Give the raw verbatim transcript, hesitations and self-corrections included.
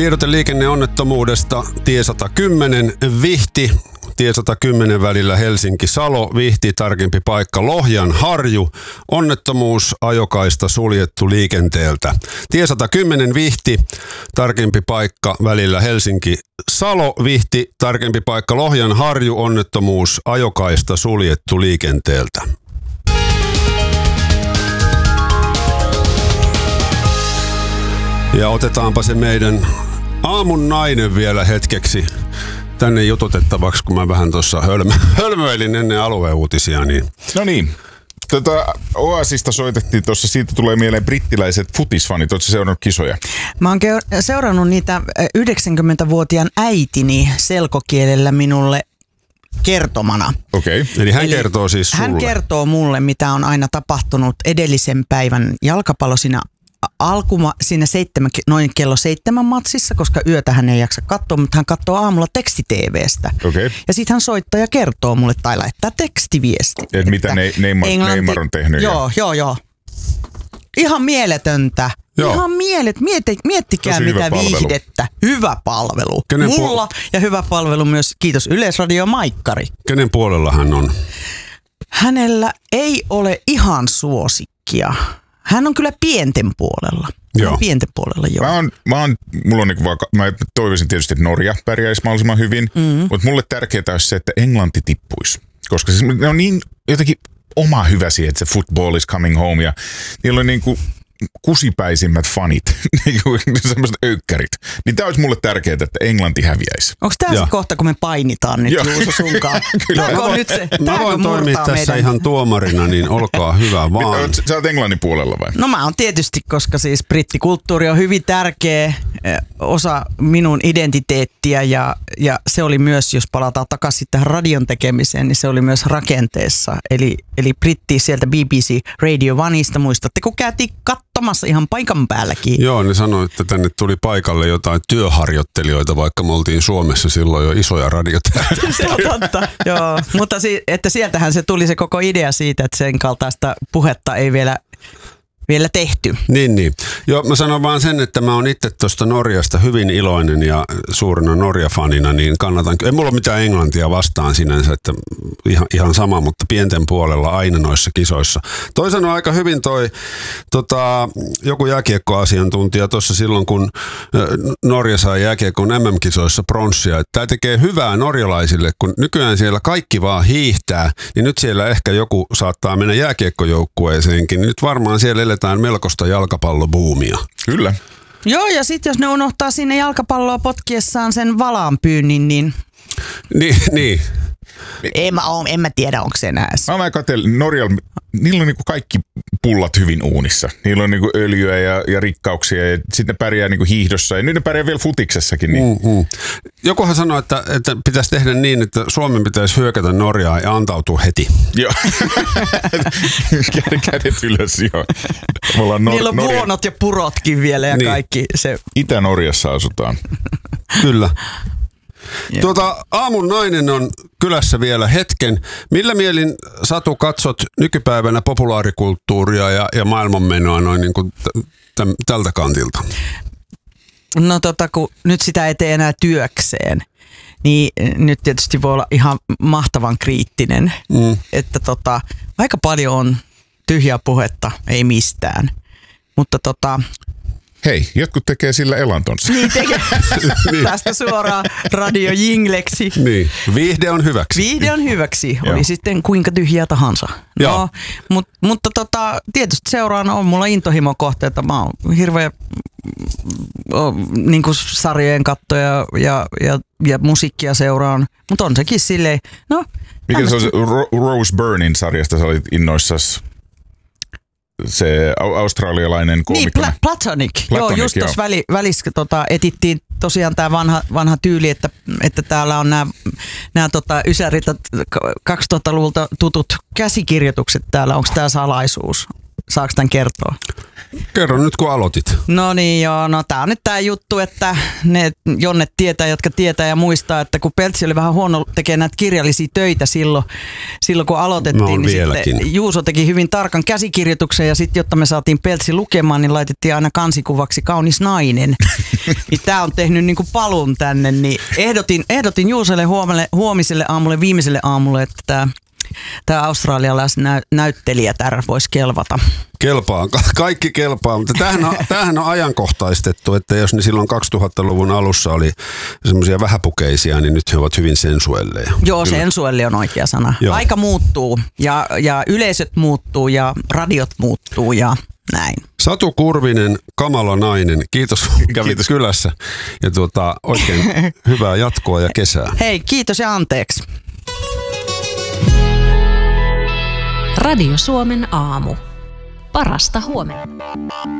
Tiedote liikenneonnettomuudesta. Tie sata kymmenen Vihti. Tie sata kymmenen välillä Helsinki-Salo, Vihti, tarkempi paikka Lohjan Harju. Onnettomuus, ajokaista suljettu liikenteeltä. Tie sata kymmenen Vihti, tarkempi paikka välillä Helsinki-Salo, Vihti, tarkempi paikka Lohjan Harju. Onnettomuus, ajokaista suljettu liikenteeltä. Ja otetaanpa se meidän aamun nainen vielä hetkeksi tänne jututettavaksi, kun mä vähän tuossa hölmö, hölmöilin ennen alueuutisia. Niin. No niin. Tota, Oasista soitettiin tuossa, siitä tulee mieleen brittiläiset futisfanit. Oletko seurannut kisoja? Mä oon seurannut niitä yhdeksänkymmentävuotiaan äitini selkokielellä minulle kertomana. Okei. Okay. Eli hän Eli kertoo siis sulle. Hän kertoo mulle, mitä on aina tapahtunut edellisen päivän jalkapallo siinä alkuma siinä seitsemän, noin kello seitsemän matsissa, koska yötä hän ei jaksa katsoa, mutta hän katsoo aamulla teksti-tv:stä. Okay. Ja sitten hän soittaa ja kertoo mulle tai laittaa tekstiviesti. Et mitä ne, Neymar, Englanti, Neymar on tehnyt. Joo, ja... joo, joo. Ihan mieletöntä. Joo. Ihan mielet, mieti, miettikää Tosi mitä viihdettä. Hyvä palvelu. Kenen Mulla puol- ja hyvä palvelu myös, kiitos Yleisradio Maikkari. Kenen puolella hän on? Hänellä ei ole ihan suosikkia. Hän on kyllä pienten puolella. Joo. Pienten puolella, joo. Mä oon, mä oon, mulla on niinku vaan, mä toivoisin tietysti, että Norja pärjäisi mahdollisimman hyvin, mm-hmm. mutta mulle tärkeää olisi se, että Englanti tippuisi. Koska siis ne on niin jotenkin oma hyvä siihen, että se football is coming home ja niillä on niinku kusipäisimmät fanit, semmoiset öykkärit. Niin tää olisi mulle tärkeää, että Englanti häviäisi. Onko tää se kohta, kun me painitaan nyt Juuso sunkaan? Kyllä. Mä voin, nyt se, mä voin toimia tässä meidän... ihan tuomarina, niin olkaa hyvä vaan. Sä oot Englannin puolella vai? No mä oon tietysti, koska siis brittikulttuuri on hyvin tärkeä osa minun identiteettiä ja, ja se oli myös, jos palataan takaisin tähän radion tekemiseen, niin se oli myös rakenteessa. Eli, eli britti sieltä B B C Radio Oneista, muistatte, kun käytiin katsomassa ihan paikan päälläkin. Joo, ne sanoi, että tänne tuli paikalle jotain työharjoittelijoita, vaikka me oltiin Suomessa silloin jo isoja radiotähtiä. Se on totta, joo. Mutta si- että sieltähän se tuli se koko idea siitä, että sen kaltaista puhetta ei vielä... vielä tehty. Niin, niin. Joo, mä sanon vaan sen, että mä oon itse tuosta Norjasta hyvin iloinen ja suurena Norja-fanina, niin kannatan. Ei mulla ole mitään englantia vastaan sinänsä, että ihan, ihan sama, mutta pienten puolella aina noissa kisoissa. Toi sanoi aika hyvin toi tota, joku jääkiekkoasiantuntija tuossa silloin, kun Norja sai jääkiekon M M-kisoissa pronssia. Että tää tekee hyvää norjalaisille, kun nykyään siellä kaikki vaan hiihtää, niin nyt siellä ehkä joku saattaa mennä jääkiekkojoukkueeseenkin. Nyt varmaan siellä eletään melkoista jalkapallobuumia. Kyllä. Joo, ja sitten jos ne unohtaa sinne jalkapalloa potkiessaan sen valaanpyynnin, niin... Niin, niin. En mä, en mä tiedä, onko se enää. Mä oon katsellut, Norjalla, niillä on niinku kaikki pullat hyvin uunissa. Niillä on niinku öljyä ja, ja rikkauksia ja sitten ne pärjää niinku hiihdossa ja nyt ne pärjää vielä futiksessakin. Niin. Mm-hmm. Jokuhan sanoi, että, että pitäisi tehdä niin, että Suomen pitäisi hyökätä Norjaa ja antautua heti. Joo. Kädet ylös, joo. Nor- Niillä on Norja... vuonot ja purotkin vielä ja niin. Kaikki. Se... Itä-Norjassa asutaan. Kyllä. Tuota, aamun nainen on kylässä vielä hetken. Millä mielin, Satu, katsot nykypäivänä populaarikulttuuria ja, ja maailmanmenoa noin niin kuin t- t- tältä kantilta? No tota, kun nyt sitä ei tee enää työkseen, niin nyt tietysti voi olla ihan mahtavan kriittinen. Mm. Että tota, aika paljon on tyhjää puhetta, ei mistään. Mutta tota... Hei, jotkut tekee sillä elantonsa. Niin tekee. Niin. Tästä suoraan radiojingleksi. Niin. Viihde on hyväksi. Viihde on hyväksi. Oli Joo. sitten kuinka tyhjää tahansa. No, mut, mutta tota, tietysti seuraan on mulla intohimokohteita. Mä oon hirveä niin kuin sarjojen kattoja ja, ja, ja musiikkia seuraan. Mutta on sekin silleen. No, mikä se on se Ro- Rose Byrnin sarjasta sä olit innoissas? Se australialainen koomikko. Niin, Pla- Platonic. Platonic. Joo, just tuossa väli, välissä tota, etittiin tosiaan tämä vanha, vanha tyyli, että, että täällä on nämä tota, ysärit, kaksituhattaluvulta tutut käsikirjoitukset täällä. Onko tämä salaisuus? saako tämän kertoa? Kerro nyt, kun aloitit. No niin joo, no tää on nyt tää juttu, että ne jonnet tietää, jotka tietää ja muistaa, että kun Peltsi oli vähän huono tekee näitä kirjallisia töitä silloin, silloin kun aloitettiin, niin vieläkin. sitten Juuso teki hyvin tarkan käsikirjoituksen ja sitten jotta me saatiin Peltsi lukemaan, niin laitettiin aina kansikuvaksi kaunis nainen. Niin tää on tehnyt niinku paluun tänne, niin ehdotin, ehdotin Juusolle huomiselle, huomiselle aamulle, viimeiselle aamulle, että tää Tämä australialaisnäyttelijätär voisi kelvata. Kelpaa, Ka- kaikki kelpaa, mutta tämähän on, tämähän on ajankohtaistettu, että jos ne silloin kaksituhattaluvun alussa oli semmoisia vähäpukeisia, niin nyt he ovat hyvin sensuelleja. Joo, Kyllä. sensuelli on oikea sana. Joo. Aika muuttuu ja, ja yleisöt muuttuu ja radiot muuttuu ja näin. Satu Kurvinen, kamala nainen, kiitos, kiitos kylässä ja tuota, oikein hyvää jatkoa ja kesää. Hei, kiitos ja anteeksi. Radio Suomen aamu. Parasta huomenta.